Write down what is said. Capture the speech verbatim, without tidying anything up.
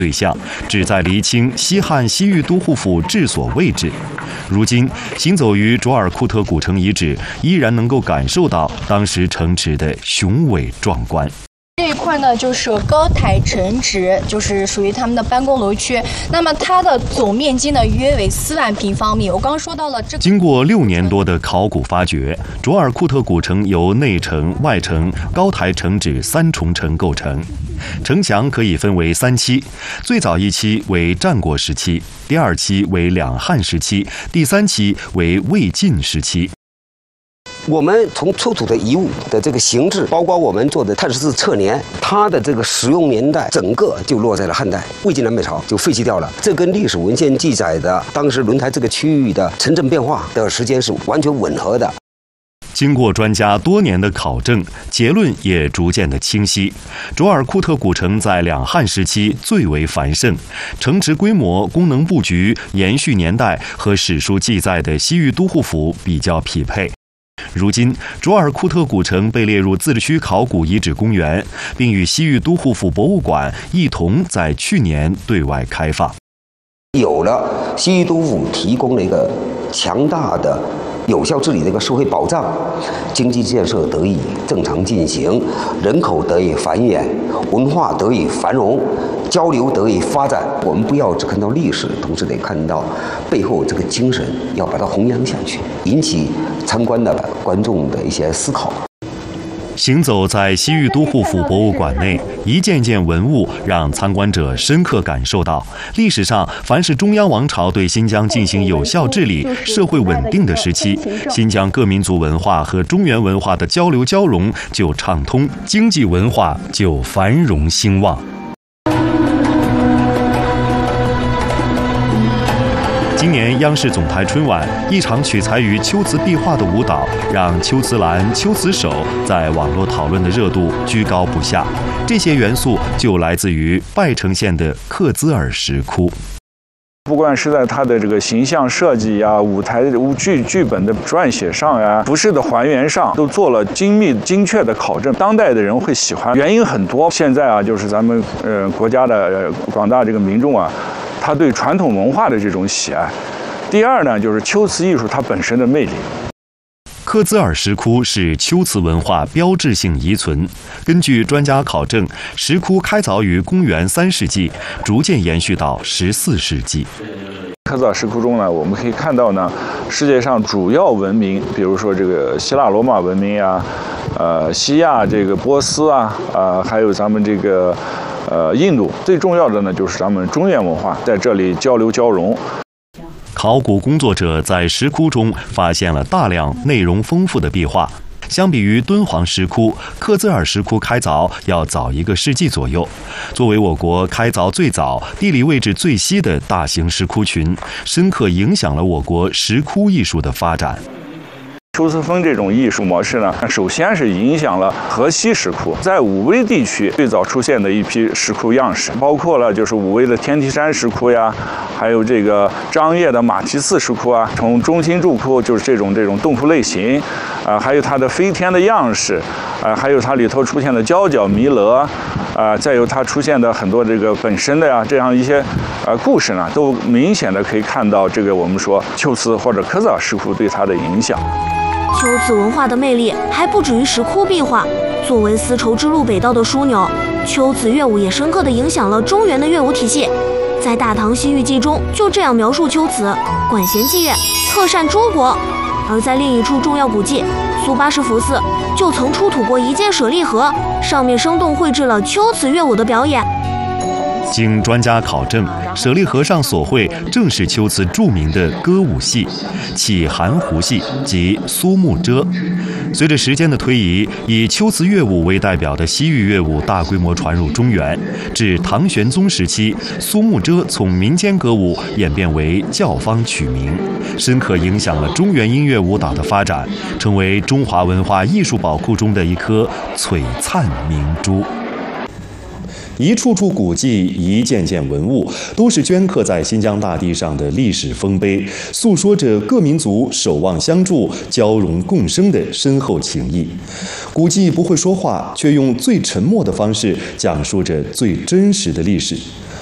对象，旨在厘清西汉西域都护府治所位置。如今行走于卓尔库特古城遗址，依然能够感受到当时城池的雄伟壮观。 这一块呢，就是高台城址，就是属于他们的办公楼区。那么它的总面积呢，约为四万平方米。我刚刚说到了这。 经过六年多的考古发掘，卓尔库特古城由内城、外城、高台城址三重城构成。城墙可以分为三期，最早一期为战国时期，第二期为两汉时期，第三期为魏晋时期。 我们从出土的遗物的这个形制，包括我们做的碳十四测年，它的这个使用年代，整个就落在了汉代，魏晋南北朝就废弃掉了。这跟历史文献记载的当时轮台这个区域的城镇变化的时间是完全吻合的。 经过专家多年的考证，结论也逐渐的清晰。卓尔库特古城在两汉时期最为繁盛，城池规模、功能布局、延续年代和史书记载的西域都护府比较匹配。如今，卓尔库特古城被列入自治区考古遗址公园，并与西域都护府博物馆一同在去年对外开放。 有了西域都护府提供了一个强大的有效治理的一个社会保障，经济建设得以正常进行，人口得以繁衍，文化得以繁荣，交流得以发展。我们不要只看到历史，同时得看到背后这个精神，要把它弘扬下去，引起参观的观众的一些思考。 行走在西域都护府博物馆内，一件件文物让参观者深刻感受到，历史上凡是中央王朝对新疆进行有效治理、社会稳定的时期，新疆各民族文化和中原文化的交流交融就畅通，经济文化就繁荣兴旺。今年央视总台春晚，一场取材于秋瓷壁画的舞蹈，让秋瓷蓝、秋瓷手在网络讨论的热度居高不下。这些元素就来自于拜城县的克孜尔石窟。 不管是在它的这个形象设计呀、舞台舞剧剧本的撰写上呀、服饰的还原上，都做了精密精确的考证。当代的人会喜欢，原因很多。现在啊，就是咱们呃国家的、呃、广大这个民众啊，他对传统文化的这种喜爱。第二呢，就是秋瓷艺术它本身的魅力。 克孜尔石窟是秋瓷文化标志性遗存。根据专家考证，石窟开凿于公元三世纪，逐渐延续到十四世纪。 克孜尔石窟中呢，我们可以看到呢，世界上主要文明，比如说这个希腊罗马文明呀，呃，西亚这个波斯啊，呃，还有咱们这个呃印度，最重要的呢就是咱们中原文化在这里交流交融。 考古工作者在石窟中发现了大量内容丰富的壁画。相比于敦煌石窟，克孜尔石窟开凿要早一个世纪左右。作为我国开凿最早、地理位置最西的大型石窟群，深刻影响了我国石窟艺术的发展。 秋瓷风这种艺术模式呢，首先是影响了河西石窟，在武威地区最早出现的一批石窟样式，包括了就是武威的天梯山石窟呀，还有这个张掖的马蹄寺石窟啊，从中心柱窟就是这种这种洞窟类型，啊、呃，还有它的飞天的样式，啊、呃，还有它里头出现的交角弥勒，啊、呃，再有它出现的很多这个本身的呀这样一些呃故事呢，都明显的可以看到这个我们说秋瓷或者克孜尔石窟对它的影响。 秋瓷文化的魅力还不止于石窟壁画，作为丝绸之路北道的枢纽，秋瓷乐舞也深刻地影响了中原的乐舞体系。在《大唐西域记》中就这样描述秋瓷：管弦祭乐，特善诸国。而在另一处重要古迹苏巴什福寺，就曾出土过一件舍利盒，上面生动绘制了秋瓷乐舞的表演。 经专家考证，舍利盒上所绘正是秋瓷著名的歌舞戏——起含胡戏及苏幕遮。随着时间的推移，以秋瓷乐舞为代表的西域乐舞大规模传入中原。至唐玄宗时期，苏幕遮从民间歌舞演变为教坊曲名，深刻影响了中原音乐舞蹈的发展，成为中华文化艺术宝库中的一颗璀璨明珠。一处处古迹，一件件文物，都是镌刻在新疆大地上的历史丰碑，诉说着各民族守望相助、交融共生的深厚情谊。古迹不会说话，却用最沉默的方式讲述着最真实的历史。